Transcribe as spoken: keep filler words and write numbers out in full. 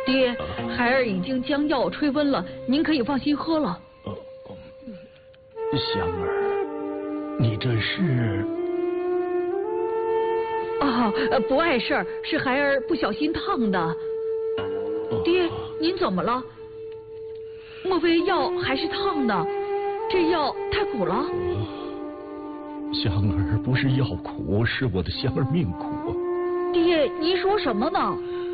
爹，孩儿已经将药吹温了，您可以放心喝了。 呃，香儿，你这是？ 哦，不碍事儿，是孩儿不小心烫的。爹，您怎么了？莫非药还是烫的？这药太苦了。 香儿不是药苦，是我的香儿命苦啊。 爹，您说什么呢？